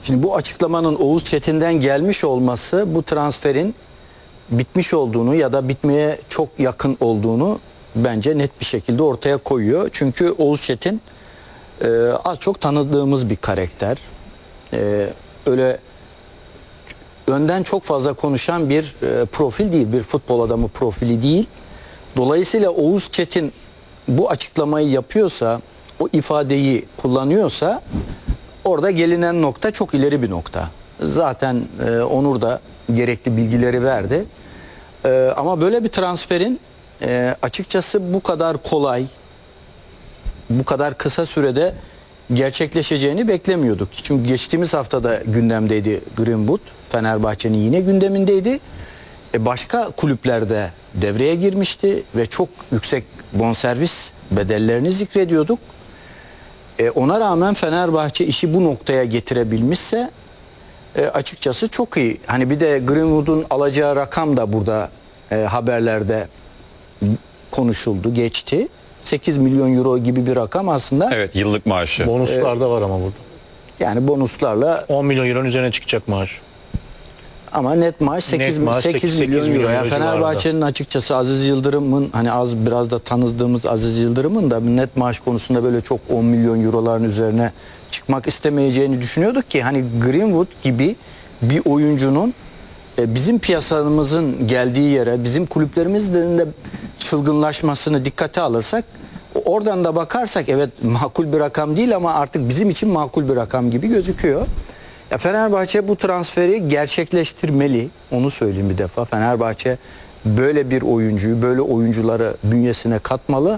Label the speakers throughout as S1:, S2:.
S1: Şimdi bu açıklamanın Oğuz Çetin'den gelmiş olması bu transferin bitmiş olduğunu ya da bitmeye çok yakın olduğunu bence net bir şekilde ortaya koyuyor. Çünkü Oğuz Çetin az çok tanıdığımız bir karakter. Öyle önden çok fazla konuşan bir profil değil, bir futbol adamı profili değil. Dolayısıyla Oğuz Çetin bu açıklamayı yapıyorsa, o ifadeyi kullanıyorsa orada gelinen nokta çok ileri bir nokta. Zaten Onur da gerekli bilgileri verdi. Ama böyle bir transferin açıkçası bu kadar kolay, bu kadar kısa sürede gerçekleşeceğini beklemiyorduk. Çünkü geçtiğimiz haftada gündemdeydi Greenwood. Fenerbahçe'nin yine gündemindeydi. Başka kulüplerde devreye girmişti ve çok yüksek bonservis bedellerini zikrediyorduk. Ona rağmen Fenerbahçe işi bu noktaya getirebilmişse açıkçası çok iyi. Hani bir de Greenwood'un alacağı rakam da burada haberlerde konuşuldu, geçti. 8 milyon euro gibi bir rakam aslında.
S2: Evet, yıllık maaşı.
S3: Bonuslar da var ama burada.
S1: Yani bonuslarla
S3: 10 milyon euronun üzerine çıkacak maaş.
S1: ama net maaş 8 milyon euro. Yani Fenerbahçe'nin açıkçası Aziz Yıldırım'ın hani biraz da tanıdığımız Aziz Yıldırım'ın da net maaş konusunda böyle çok 10 milyon euroların üzerine çıkmak istemeyeceğini düşünüyorduk ki hani Greenwood gibi bir oyuncunun bizim piyasamızın geldiği yere, bizim kulüplerimizin de çılgınlaşmasını dikkate alırsak, oradan da bakarsak evet makul bir rakam değil ama artık bizim için makul bir rakam gibi gözüküyor. Ya Fenerbahçe bu transferi gerçekleştirmeli. Onu söyleyeyim bir defa. Fenerbahçe böyle bir oyuncuyu, böyle oyuncuları bünyesine katmalı.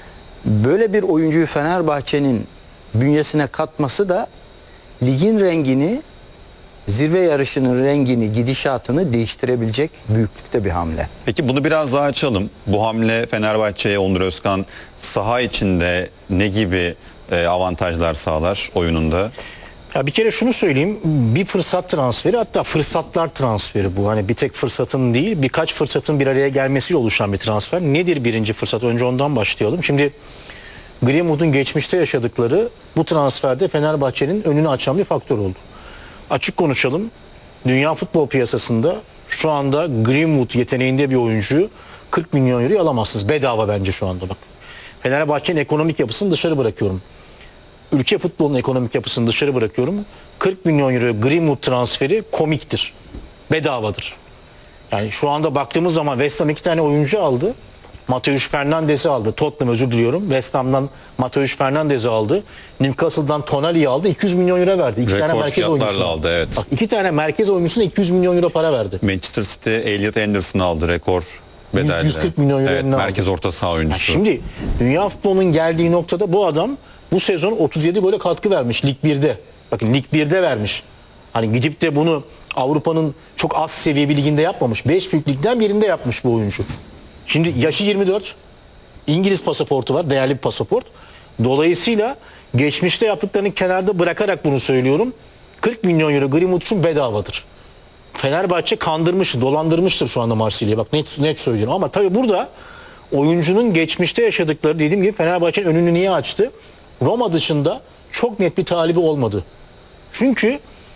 S1: Böyle bir oyuncuyu Fenerbahçe'nin bünyesine katması da ligin rengini, zirve yarışının rengini, gidişatını değiştirebilecek büyüklükte bir hamle.
S2: Peki bunu biraz daha açalım. Bu hamle Fenerbahçe'ye Onur Özkan saha içinde ne gibi avantajlar sağlar oyununda?
S3: Ya bir kere şunu söyleyeyim, bir fırsat transferi, hatta fırsatlar transferi bu. Hani bir tek fırsatın değil, birkaç fırsatın bir araya gelmesiyle oluşan bir transfer. Nedir birinci fırsat? Önce ondan başlayalım. Şimdi Greenwood'un geçmişte yaşadıkları bu transferde Fenerbahçe'nin önünü açan bir faktör oldu. Açık konuşalım, dünya futbol piyasasında şu anda Greenwood yeteneğinde bir oyuncuyu 40 milyon euro alamazsınız. Bedava bence şu anda bak. Fenerbahçe'nin ekonomik yapısını dışarı bırakıyorum. Ülke futbolunun ekonomik yapısını dışarı bırakıyorum. 40 milyon euro Greenwood transferi komiktir. Bedavadır. Yani şu anda baktığımız zaman West Ham 2 tane oyuncu aldı. Mateus Fernandes'i aldı. Tottenham, özür diliyorum. West Ham'dan Mateus Fernandes'i aldı. Newcastle'dan Tonali'yi aldı. 200 milyon euro verdi. İki tane merkez oyuncusunu
S2: aldı. Evet.
S3: Bak, 2 tane merkez oyuncusuna 200 milyon euro para verdi.
S2: Manchester City Elliot Anderson'ı aldı rekor bedelle.
S3: 140 milyon euro
S2: evet,
S3: aldı.
S2: merkez orta saha oyuncusu.
S3: Şimdi dünya futbolunun geldiği noktada bu adam bu sezon 37 gole katkı vermiş Lig 1'de. Bakın Lig 1'de vermiş. Hani gidip de bunu Avrupa'nın çok az seviye bir liginde yapmamış. 5 büyük ligden birinde yapmış bu oyuncu. Şimdi yaşı 24. İngiliz pasaportu var. Değerli bir pasaport. Dolayısıyla geçmişte yaptıklarını kenarda bırakarak bunu söylüyorum. 40 milyon euro Greenwood için bedavadır. Fenerbahçe kandırmıştır, dolandırmıştır şu anda Marsilya'yı. Bak net söylüyorum. Ama tabii burada oyuncunun geçmişte yaşadıkları, dediğim gibi Fenerbahçe'nin önünü niye açtı? Roma dışında çok net bir talibi olmadı. Çünkü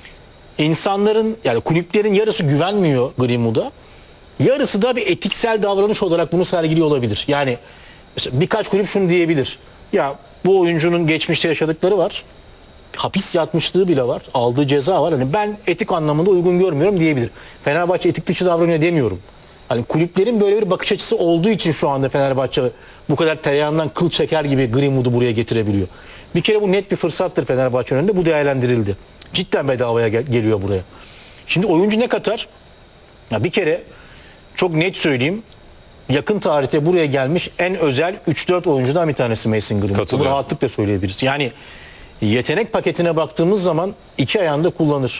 S3: insanların, yani kulüplerin yarısı güvenmiyor Greenwood'a. Yarısı da bir etiksel davranış olarak bunu sergiliyor olabilir. Yani mesela birkaç kulüp şunu diyebilir. Ya bu oyuncunun geçmişte yaşadıkları var. Hapis yatmışlığı bile var. Aldığı ceza var. Hani ben etik anlamında uygun görmüyorum diyebilir. Fenerbahçe etik dışı davranıyor demiyorum. Hani kulüplerin böyle bir bakış açısı olduğu için şu anda Fenerbahçe bu kadar tereyağından kıl çeker gibi Greenwood'u buraya getirebiliyor. Bir kere bu net bir fırsattır Fenerbahçe'nin önünde. Bu değerlendirildi. Cidden bedavaya geliyor buraya. Şimdi oyuncu ne katar? Ya bir kere çok net söyleyeyim. Yakın tarihte buraya gelmiş en özel 3-4 oyuncudan bir tanesi Mason Greenwood. Bunu rahatlıkla söyleyebiliriz. Yani yetenek paketine baktığımız zaman iki ayağında kullanır.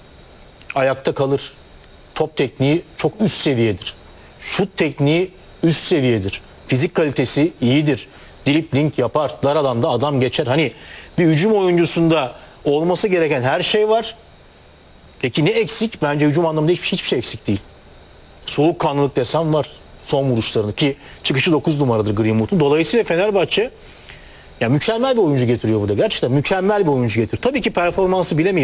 S3: Ayakta kalır. Top tekniği çok üst seviyedir. Şut tekniği üst seviyedir. Fizik kalitesi iyidir. Dribling yapar. Dar alanda adam geçer. Hani bir hücum oyuncusunda olması gereken her şey var. Peki ne eksik? Bence hücum anlamında hiçbir şey eksik değil. Soğukkanlılık desem var. Son vuruşlarını ki çıkışı 9 numaradır Greenwood'un. Dolayısıyla Fenerbahçe ya mükemmel bir oyuncu getiriyor burada. Gerçekten mükemmel bir oyuncu getiriyor. Tabii ki performansı bilemeyiz.